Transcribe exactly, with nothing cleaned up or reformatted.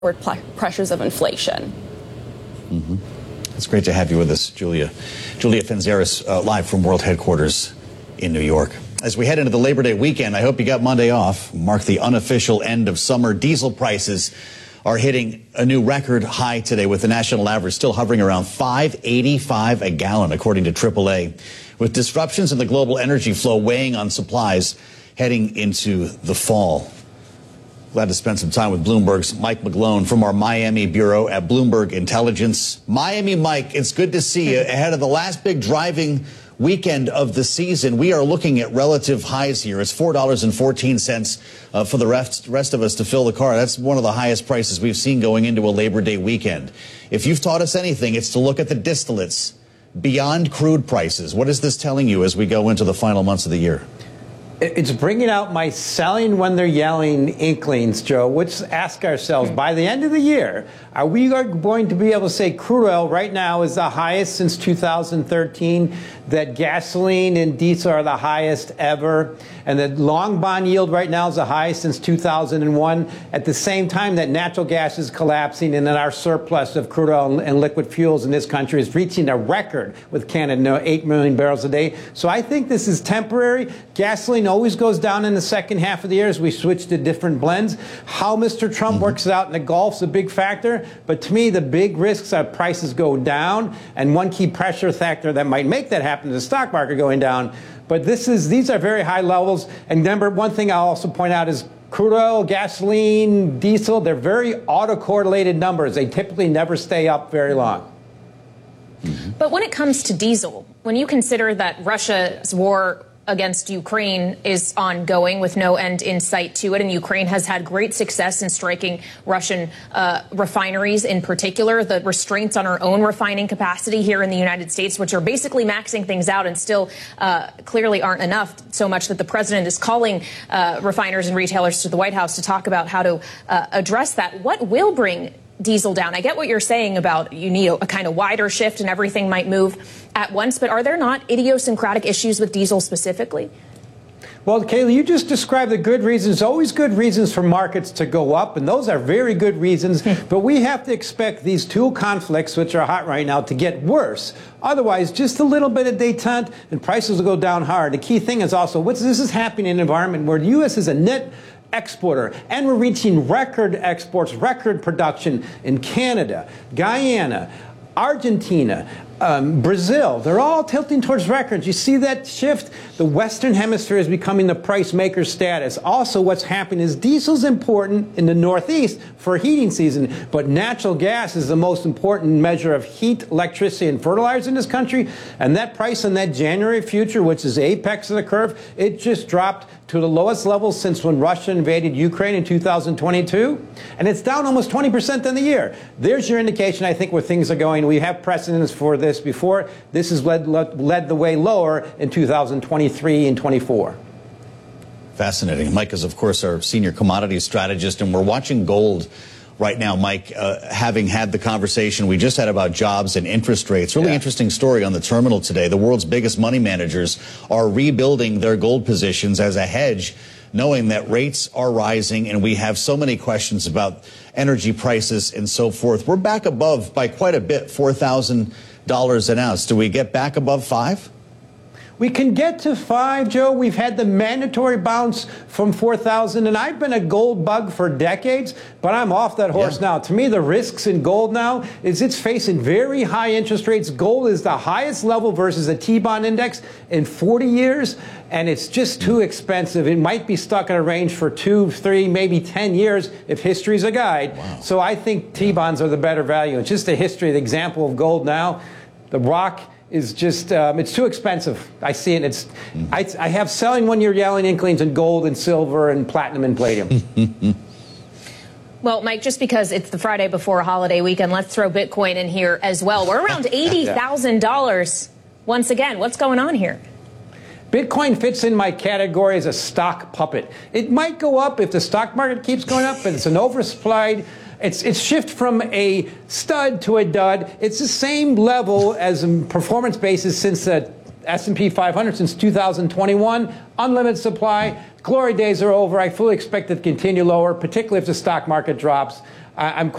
pressures of inflation. Mm-hmm. It's great to have you with us, Julia. Julia Finzeris, uh, live from World Headquarters in New York. As we head into the Labor Day weekend, I hope you got Monday off. Mark the unofficial end of summer. Diesel prices are hitting a new record high today, with the national average still hovering around five eighty-five a gallon, according to triple A. With disruptions in the global energy flow weighing on supplies heading into the fall. Glad to spend some time with Bloomberg's Mike McGlone from our Miami bureau at Bloomberg Intelligence. Miami, Mike, it's good to see you. Ahead of the last big driving weekend of the season, we are looking at relative highs here. It's four dollars and fourteen cents uh, for the rest, rest of us to fill the car. That's one of the highest prices we've seen going into a Labor Day weekend. If you've taught us anything, it's to look at the distillates beyond crude prices. What is this telling you as we go into the final months of the year? It's bringing out my selling when they're yelling inklings, Joe. Let's ask ourselves, by the end of the year, are we going to be able to say crude oil right now is the highest since two thousand thirteen, that gasoline and diesel are the highest ever, and that long bond yield right now is the highest since two thousand one, at the same time that natural gas is collapsing and that our surplus of crude oil and liquid fuels in this country is reaching a record with Canada, eight million barrels a day. So I think this is temporary. Gasoline always goes down in the second half of the year as we switch to different blends. How Mister Trump mm-hmm. works it out in the Gulf is a big factor, but to me the big risks are prices go down, and one key pressure factor that might make that happen is the stock market going down. But this is these are very high levels. And number one thing I'll also point out is crude oil, gasoline, diesel, they're very autocorrelated numbers. They typically never stay up very long. Mm-hmm. But when it comes to diesel, when you consider that Russia's war against Ukraine is ongoing with no end in sight to it, and Ukraine has had great success in striking Russian uh, refineries in particular, the restraints on our own refining capacity here in the United States, which are basically maxing things out and still uh, clearly aren't enough, so much that the president is calling uh, refiners and retailers to the White House to talk about how to uh, address that. What will bring diesel down? I get what you're saying about you need a, a kind of wider shift and everything might move at once, but are there not idiosyncratic issues with diesel specifically? Well, Kayla, you just described the good reasons. There's always good reasons for markets to go up, and those are very good reasons. But we have to expect these two conflicts, which are hot right now, to get worse. Otherwise, just a little bit of détente, and prices will go down hard. The key thing is also, what's, this is happening in an environment where the U S is a net exporter, and we're reaching record exports, record production in Canada, Guyana, Argentina, um, Brazil. They're all tilting towards records. You see that shift? The Western Hemisphere is becoming the price maker status. Also, what's happening is diesel's important in the Northeast for heating season, but natural gas is the most important measure of heat, electricity, and fertilizer in this country. And that price on that January future, which is the apex of the curve, it just dropped to the lowest level since when Russia invaded Ukraine in two thousand twenty-two. And it's down almost twenty percent in the year. There's your indication, I think, where things are going. We have precedents for this before. This has led, led the way lower in two thousand twenty-three and twenty-four. Fascinating. Mike is, of course, our senior commodities strategist, and we're watching gold right now, Mike, uh, having had the conversation we just had about jobs and interest rates. Really yeah. interesting story on the terminal today. The world's biggest money managers are rebuilding their gold positions as a hedge, knowing that rates are rising and we have so many questions about energy prices and so forth. We're back above by quite a bit, four thousand dollars an ounce. Do we get back above five? We can get to five, Joe. We've had the mandatory bounce from four thousand, and I've been a gold bug for decades, but I'm off that horse yeah. now. To me, the risks in gold now is it's facing very high interest rates. Gold is the highest level versus a T-bond index in forty years, and it's just too expensive. It might be stuck in a range for two, three, maybe ten years if history's a guide. Wow. So I think T-bonds are the better value. It's just a history, the example of gold now. The rock is just, um, it's too expensive. I see it. It's, mm-hmm. I, I have selling when you're yelling inklings in gold and silver and platinum and palladium. Well, Mike, just because it's the Friday before a holiday weekend, let's throw Bitcoin in here as well. We're around eighty thousand dollars once again. What's going on here? Bitcoin fits in my category as a stock puppet. It might go up if the stock market keeps going up, but it's an oversupplied. It's, it's shift from a stud to a dud. It's the same level as a performance basis since the S and P five hundred since two thousand twenty-one. Unlimited supply. Glory days are over. I fully expect it to continue lower, particularly if the stock market drops. I, I'm